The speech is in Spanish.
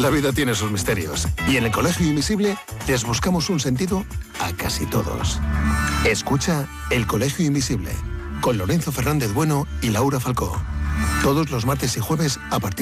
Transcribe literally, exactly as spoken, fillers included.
La vida tiene sus misterios y en el Colegio Invisible les buscamos un sentido a casi todos. Escucha El Colegio Invisible con Lorenzo Fernández Bueno y Laura Falcó. Todos los martes y jueves a partir